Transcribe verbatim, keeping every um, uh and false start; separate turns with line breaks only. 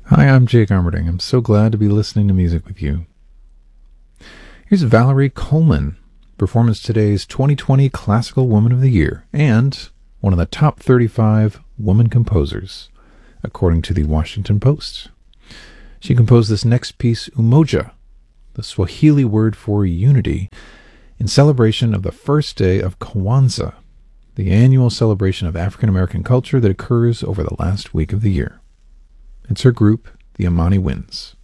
Hi, I'm Jake Armerding. I'm so glad to be listening to music with you. Here's Valerie Coleman, performance today's twenty twenty Classical Woman of the Year, and one of the top thirty-five woman composers, according to the Washington Post. She composed this next piece, Umoja, the Swahili word for unity, in celebration of the first day of Kwanzaa, the annual celebration of African American culture that occurs over the last week of the year. It's her group, the Amani Winds.